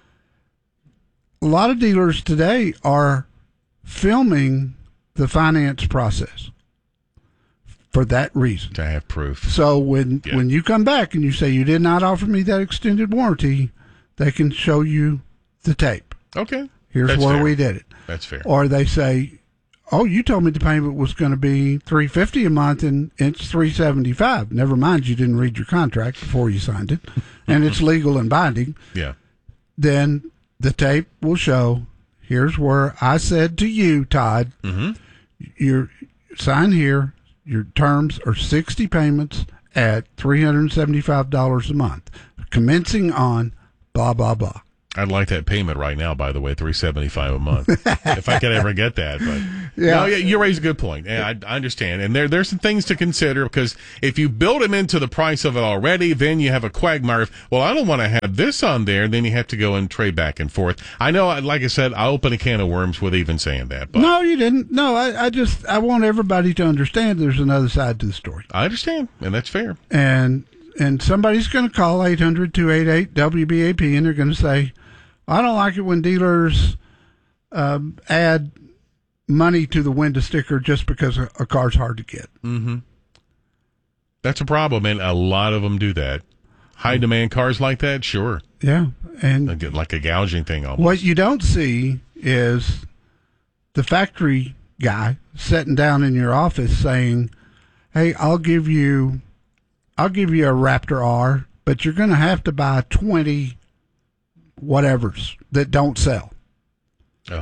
A lot of dealers today are filming the finance process for that reason. To have proof. So when, yeah. when you come back and you say you did not offer me that extended warranty, they can show you the tape. Okay. Here's That's where fair. we did it. That's fair. Or they say, oh, you told me the payment was going to be three hundred fifty dollars a month, and it's three hundred seventy-five dollars. Never mind, you didn't read your contract before you signed it, and it's legal and binding. Yeah. Then the tape will show, here's where I said to you, Todd, mm-hmm. your sign here, your terms are sixty payments at three hundred seventy-five dollars a month. commencing on blah, blah, blah. I'd like that payment right now, by the way, three seventy-five a month, if I could ever get that. But yeah, no, you raise a good point. And I, I understand. And there, there's some things to consider, because if you build them into the price of it already, then you have a quagmire of, well, I don't want to have this on there. Then you have to go and trade back and forth. I know, like I said, I opened a can of worms with even saying that. But no, you didn't. No, I, I just, I want everybody to understand there's another side to the story. I understand, and that's fair. And, and somebody's going to call eight hundred, two eight eight, W B A P, and they're going to say, I don't like it when dealers uh, add money to the window sticker just because a, a car's hard to get. Mm-hmm. That's a problem, and a lot of them do that. High demand cars like that, sure. Yeah, and like a gouging thing almost. What you don't see is the factory guy sitting down in your office saying, "Hey, I'll give you, I'll give you a Raptor R, but you're going to have to buy twenty." Whatevers that don't sell. Oh.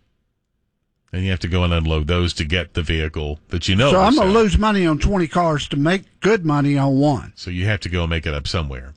And you have to go and unload those to get the vehicle that you know. So I'm going to sell. lose money on twenty cars to make good money on one. So you have to go and make it up somewhere.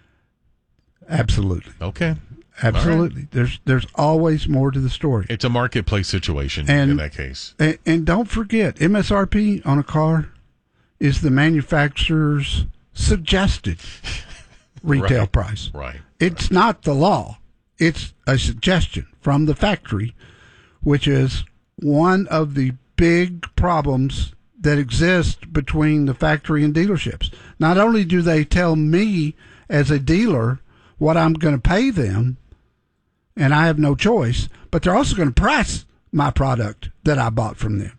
Absolutely. Okay. Absolutely. Right. There's there's always more to the story. It's a marketplace situation and, in that case. And, and don't forget, M S R P on a car is the manufacturer's suggested retail right. price. Right. It's right. not the law. It's a suggestion from the factory, which is one of the big problems that exist between the factory and dealerships. Not only do they tell me as a dealer what I'm going to pay them, and I have no choice, but they're also going to price my product that I bought from them.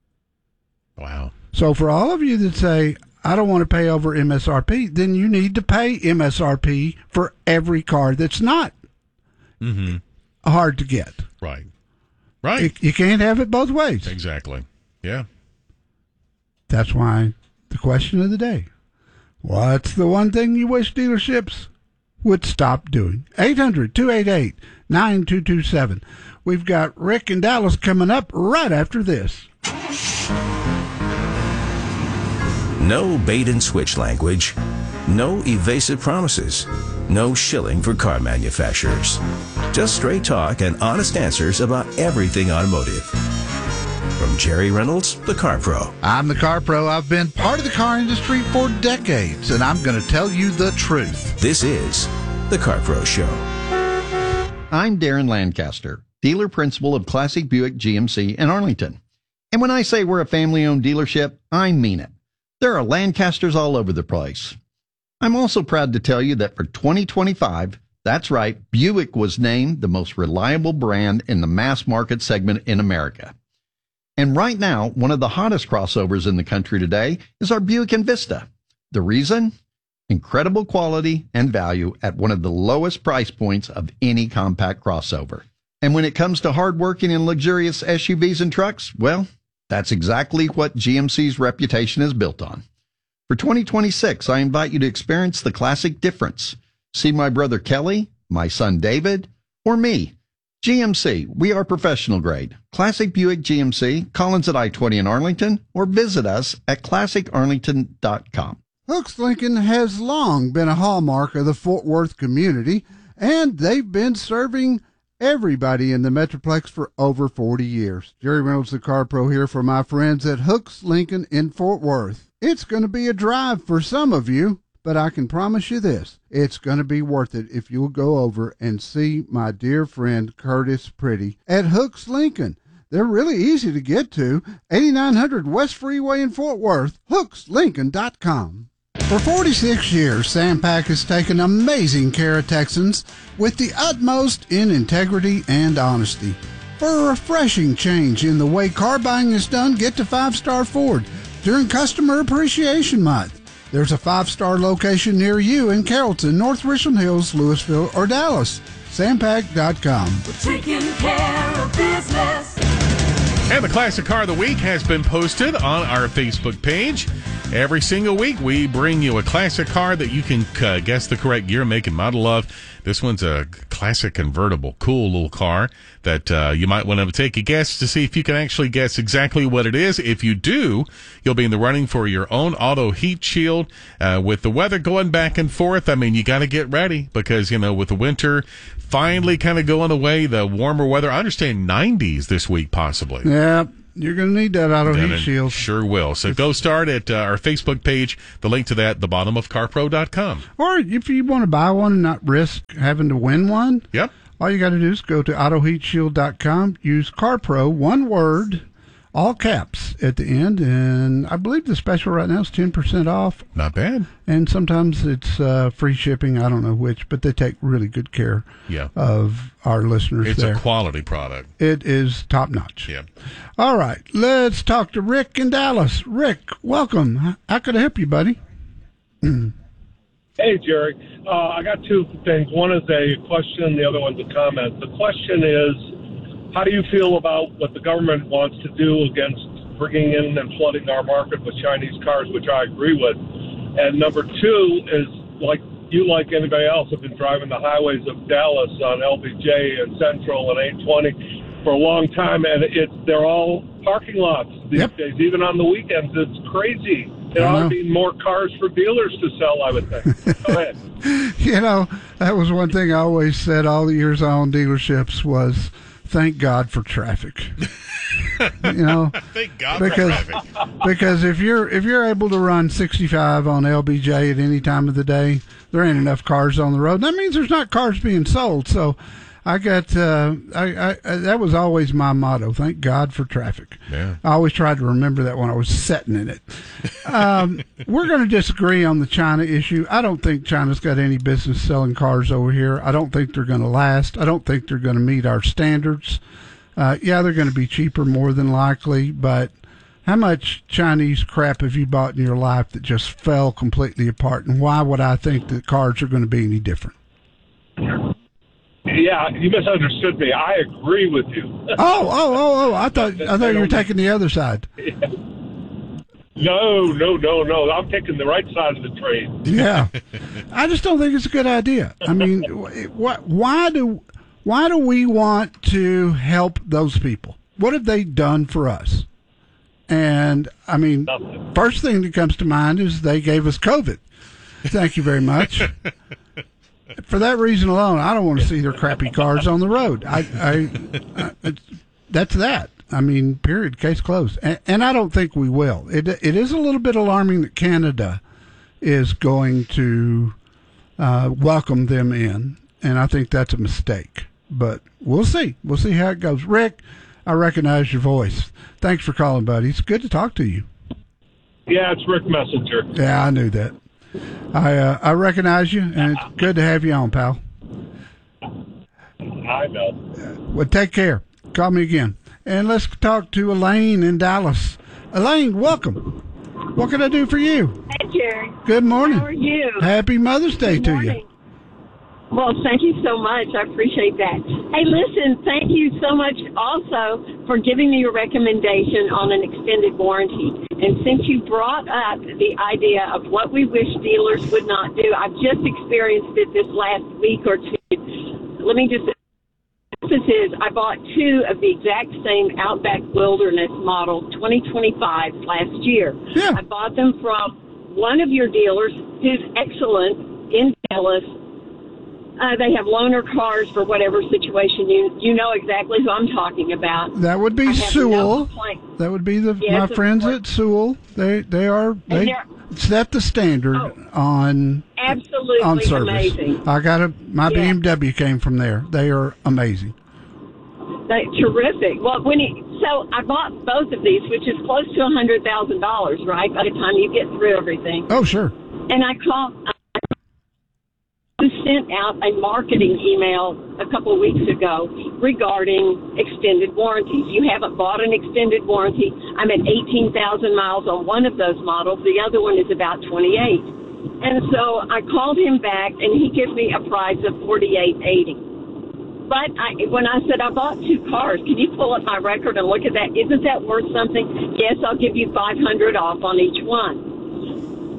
Wow. So for all of you that say, I don't want to pay over M S R P, then you need to pay M S R P for every car that's not mm-hmm. hard to get. Right. Right. You, you can't have it both ways. Exactly. Yeah. That's why the question of the day, what's the one thing you wish dealerships would stop doing? eight hundred, two eight eight, nine two two seven. We've got Rick in Dallas coming up right after this. No bait and switch language. No evasive promises. No shilling for car manufacturers. Just straight talk and honest answers about everything automotive. From Jerry Reynolds, the Car Pro. I'm the Car Pro. I've been part of the car industry for decades, and I'm going to tell you the truth. This is the Car Pro Show. I'm Darren Lancaster, dealer principal of Classic Buick G M C in Arlington. And when I say we're a family-owned dealership, I mean it. There are Lancasters all over the place. I'm also proud to tell you that for twenty twenty-five, that's right, Buick was named the most reliable brand in the mass market segment in America. And right now, one of the hottest crossovers in the country today is our Buick Envista. The reason? Incredible quality and value at one of the lowest price points of any compact crossover. And when it comes to hardworking and luxurious S U Vs and trucks, well, that's exactly what G M C's reputation is built on. For twenty twenty-six, I invite you to experience the classic difference. See my brother Kelly, my son David, or me. G M C, we are professional grade. Classic Buick G M C, Collins at I twenty in Arlington, or visit us at classic arlington dot com. Hooks Lincoln has long been a hallmark of the Fort Worth community, and they've been serving everybody in the Metroplex for over forty years. Jerry Reynolds, the Car Pro, here for my friends at Hooks Lincoln in Fort Worth. It's going to be a drive for some of you, but I can promise you this, it's going to be worth it if you'll go over and see my dear friend Curtis Pretty at Hooks Lincoln. They're really easy to get to, eighty-nine hundred West Freeway in Fort Worth, hooks lincoln dot com. For forty-six years, Sam Pack has taken amazing care of Texans with the utmost in integrity and honesty. For a refreshing change in the way car buying is done, get to Five Star Ford during Customer Appreciation Month. There's a five-star location near you in Carrollton, North Richland Hills, Louisville, or Dallas. sam pack dot com. We're taking care of business. And the Classic Car of the Week has been posted on our Facebook page. Every single week, we bring you a classic car that you can uh, guess the correct year, make, and model of. This one's a classic convertible, cool little car that uh, you might want to take a guess to see if you can actually guess exactly what it is. If you do, you'll be in the running for your own auto heat shield. Uh, with the weather going back and forth, I mean, you got to get ready because, you know, with the winter finally kind of going away, the warmer weather, I understand nineties this week possibly. Yeah. You're going to need that auto Then heat it shield. Sure will. So go start at uh, our Facebook page. The link to that, the bottom of car pro dot com. Or if you want to buy one and not risk having to win one, yep. all you got to do is go to auto heat shield dot com, use CarPro, one word, all caps at the end, and I believe the special right now is ten percent off. Not bad. And sometimes it's uh, free shipping. I don't know which, but they take really good care yeah. of our listeners It's there. a quality product. It is top-notch. Yeah. All right, let's talk to Rick in Dallas. Rick, welcome. How could I help you, buddy? Hey, Jerry. Uh, I got two things. One is a question, the other one's a comment. The question is, how do you feel about what the government wants to do against bringing in and flooding our market with Chinese cars, which I agree with? And number two is, like you, like anybody else, have been driving the highways of Dallas on L B J and Central and eight twenty for a long time, and it's they're all parking lots these yep. days. Even on the weekends, it's crazy. There ought to be more cars for dealers to sell, I would think. Go ahead. You know, that was one thing I always said all the years I owned dealerships was, thank God for traffic. You know, thank God because, for traffic. Because if you're if you're able to run sixty-five on L B J at any time of the day, there ain't enough cars on the road. That means there's not cars being sold. So I got uh, I, I that was always my motto. Thank God for traffic. Yeah. I always tried to remember that when I was sitting in it. Um, we're going to disagree on the China issue. I don't think China's got any business selling cars over here. I don't think they're going to last. I don't think they're going to meet our standards. Uh, yeah, they're going to be cheaper more than likely, but how much Chinese crap have you bought in your life that just fell completely apart? And why would I think that cars are going to be any different? Yeah, you misunderstood me. I agree with you. oh, oh, oh, oh! I thought I thought you were taking the other side. No, no, no, no. I'm taking the right side of the trade. Yeah, I just don't think it's a good idea. I mean, what? Why do why do we want to help those people? What have they done for us? And I mean, Nothing. First thing that comes to mind is they gave us COVID. Thank you very much. For that reason alone, I don't want to see their crappy cars on the road. I, I, I it's, that's that. I mean, period. Case closed. And, and I don't think we will. It it is a little bit alarming that Canada is going to uh, welcome them in, and I think that's a mistake. But we'll see. We'll see how it goes. Rick, I recognize your voice. Thanks for calling, buddy. It's good to talk to you. Yeah, it's Rick Messenger. Yeah, I knew that. I uh, I recognize you, and it's good to have you on, pal. I know. Well, take care. Call me again. And let's talk to Elaine in Dallas. Elaine, welcome. What can I do for you? Hey, Jerry. Good morning. How are you? Happy Mother's Day Good to morning. you. Well, thank you so much. I appreciate that. Hey, listen, thank you so much also for giving me a recommendation on an extended warranty. And since you brought up the idea of what we wish dealers would not do, I've just experienced it this last week or two. Let me just... This is, I bought two of the exact same Outback Wilderness models, twenty twenty-five, last year. Yeah. I bought them from one of your dealers who's excellent in Dallas. Uh, they have loaner cars for whatever situation. You you know exactly who I'm talking about. That would be Sewell. No that would be the yes, my friends course. at Sewell. They they are they set the standard oh, on absolutely on service. Amazing. I got a my yeah. B M W came from there. They are amazing. They, terrific. Well, when he, so I bought both of these, which is close to a hundred thousand dollars, right? By the time you get through everything. Oh, sure. And I called. I sent out a marketing email a couple of weeks ago regarding extended warranties. You haven't bought an extended warranty. I'm at eighteen thousand miles on one of those models. The other one is about twenty-eight. And so I called him back, and he gives me a price of forty-eight eighty. But I, when I said I bought two cars, can you pull up my record and look at that? Isn't that worth something? Yes, I'll give you five hundred off on each one.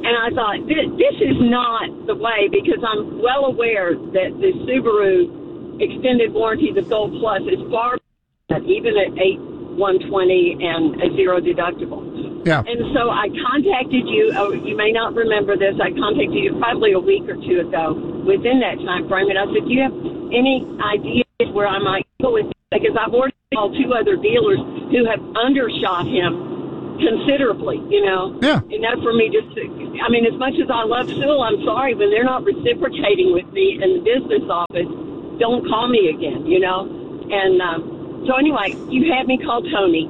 And I thought, this, this is not the way, because I'm well aware that the Subaru extended warranty, the Gold Plus, is far better, even at eight one twenty and a zero deductible. Yeah. And so I contacted you. Oh, you may not remember this. I contacted you probably a week or two ago within that time frame, and I said, do you have any ideas where I might go with this? Because I've already called two other dealers who have undershot him considerably, you know. Yeah. Enough for me just to, I mean, as much as I love Sewell, I'm sorry, when they're not reciprocating with me in the business office, don't call me again, you know. And um, so anyway, you had me call Tony.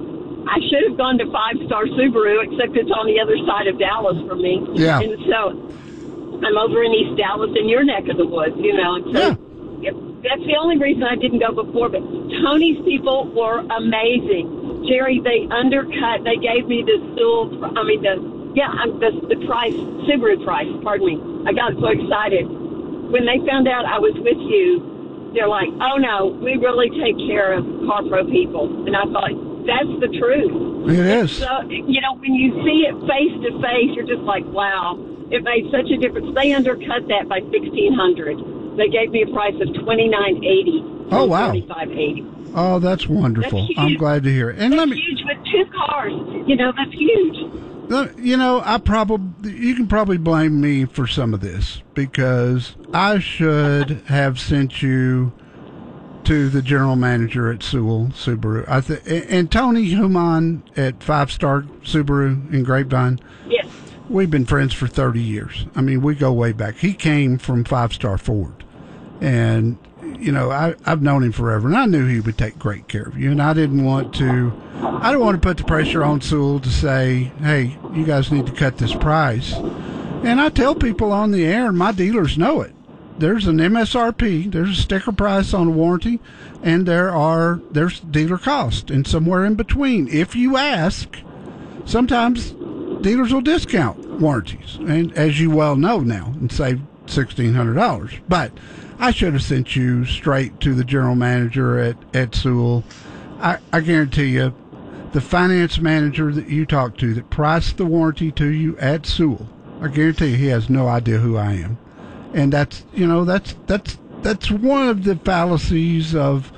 I should have gone to Five Star Subaru, except it's on the other side of Dallas from me. Yeah. And so I'm over in East Dallas in your neck of the woods, you know. And so yeah. That's the only reason I didn't go before. But Tony's people were amazing. Jerry, they undercut. They gave me the Sewell, I mean, the, yeah, the, the price, Subaru price, pardon me. I got so excited. When they found out I was with you, they're like, oh, no, we really take care of CarPro people. And I thought, that's the truth. It is. So, you know, when you see it face to face, you're just like, wow, it made such a difference. They undercut that by sixteen hundred dollars. They gave me a price of twenty-nine eighty. Oh, wow. twenty-five eighty. Oh, that's wonderful. That's I'm glad to hear it. And that's let me, huge with two cars. You know, that's huge. You know, I probably you can probably blame me for some of this, because I should have sent you to the general manager at Sewell Subaru. I th- and Tony Human at Five Star Subaru in Grapevine. Yes. We've been friends for thirty years. I mean, we go way back. He came from Five Star Ford. And, you know, I, I've known him forever, and I knew he would take great care of you. And I didn't want to, I don't want to put the pressure on Sewell to say, hey, you guys need to cut this price. And I tell people on the air, and my dealers know it. There's an M S R P, there's a sticker price on a warranty, and there are there's dealer cost, and somewhere in between. If you ask, sometimes dealers will discount warranties, and as you well know now, and save sixteen hundred dollars. But I should have sent you straight to the general manager at, at Sewell. I, I guarantee you, the finance manager that you talked to that priced the warranty to you at Sewell, I guarantee you he has no idea who I am. And that's, you know, that's that's that's one of the fallacies of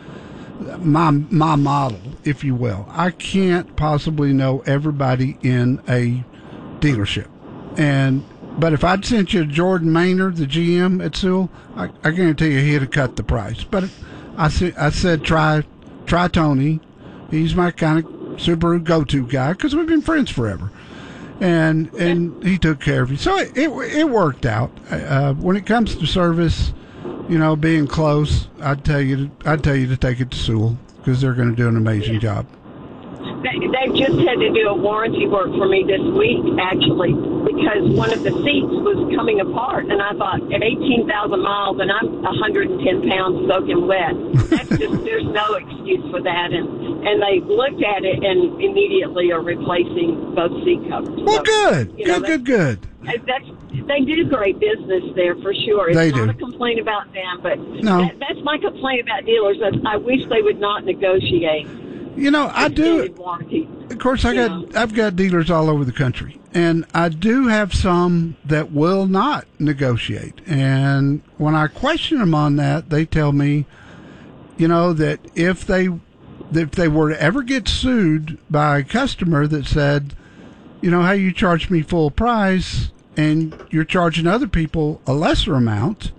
my my model, if you will. I can't possibly know everybody in a dealership. And but if I'd sent you Jordan Maynard, the G M at Sewell, I, I guarantee you he'd have cut the price. But I said I said try try Tony. He's my kind of Subaru go-to guy because we've been friends forever. And and he took care of you, so it it, it worked out. Uh, when it comes to service, you know, being close, I'd tell you to, I'd tell you to take it to Sewell because they're going to do an amazing job. They, they've just had to do a warranty work for me this week, actually, because one of the seats was coming apart, and I thought at eighteen thousand miles, and I'm one hundred ten pounds soaking wet. That's just there's no excuse for that, and and they looked at it and immediately are replacing both seat covers. Well, so, good, you know, good, good, good. That's they do great business there for sure. It's they not do. a complaint about them, but no. that, that's my complaint about dealers. That I wish they would not negotiate. You know, I do. Warranty. Of course, I got I've got dealers all over the country, and I do have some that will not negotiate. And when I question them on that, they tell me, you know, that if they if they were to ever get sued by a customer that said, you know, hey, you charged me full price and you're charging other people a lesser amount,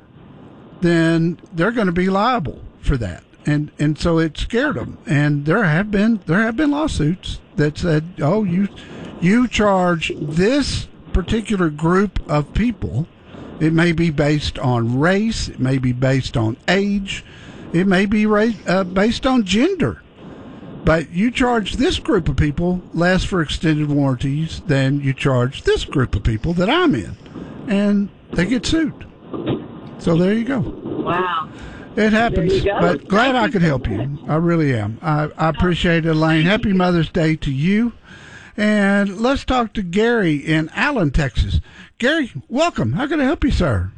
then they're going to be liable for that. And and so it scared them. And there have been there have been lawsuits that said, oh, you you charge this particular group of people. It may be based on race. It may be based on age. It may be ra- uh, based on gender. But you charge this group of people less for extended warranties than you charge this group of people that I'm in. And they get sued. So there you go. Wow. It happens, but glad I could help you. I really am. I, I appreciate it, Elaine. Happy Mother's Day to you. And let's talk to Gary in Allen, Texas. Gary, welcome. How can I help you, sir?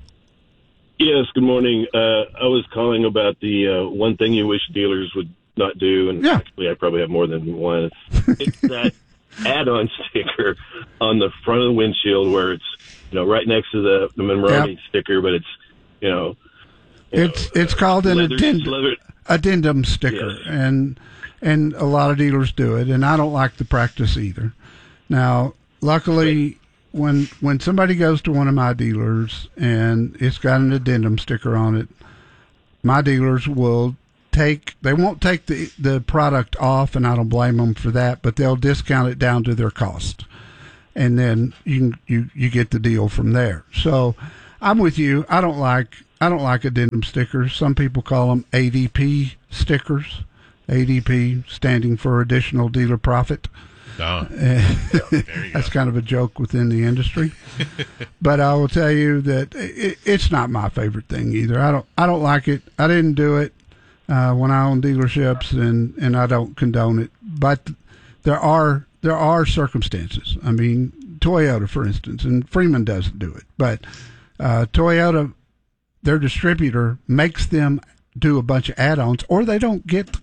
Yes, good morning. Uh, I was calling about the uh, one thing you wish dealers would not do, and yeah. actually I probably have more than one. It's that add-on sticker on the front of the windshield where it's, you know, right next to the, the Monroney Yep. sticker, but it's, you know, you It's know, it's called an leather- addendum, leather- addendum sticker, Yes. and and a lot of dealers do it, and I don't like the practice either. Now, luckily, when when somebody goes to one of my dealers and it's got an addendum sticker on it, my dealers will take they won't take the the product off, and I don't blame them for that, but they'll discount it down to their cost, and then you you you get the deal from there. So I'm with you. I don't like I don't like addendum stickers. Some people call them A D P stickers. A D P standing for additional dealer profit. Oh. That's kind of a joke within the industry. But I will tell you that it, it's not my favorite thing either. I don't I don't like it. I didn't do it uh, when I owned dealerships, and, and I don't condone it. But there are there are circumstances. I mean, Toyota, for instance, and Freeman doesn't do it, but uh, Toyota, their distributor makes them do a bunch of add-ons, or they don't get